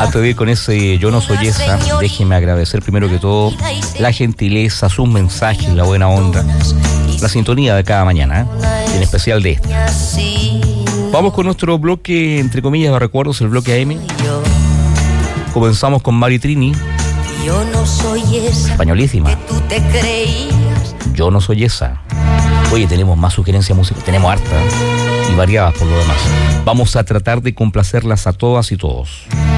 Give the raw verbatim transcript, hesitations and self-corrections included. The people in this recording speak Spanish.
Antes de ir con ese Yo no soy esa, déjeme agradecer primero que todo la gentileza, sus mensajes, la buena onda, la sintonía de cada mañana, ¿eh? En especial de esta. Vamos con nuestro bloque, entre comillas, de recuerdos, el bloque A M. Comenzamos con Mari Trini. Yo no soy esa. Españolísima. Que tú te creías. Yo no soy esa. Oye, tenemos más sugerencias musicales, tenemos harta y variadas por lo demás. Vamos a tratar de complacerlas a todas y todos.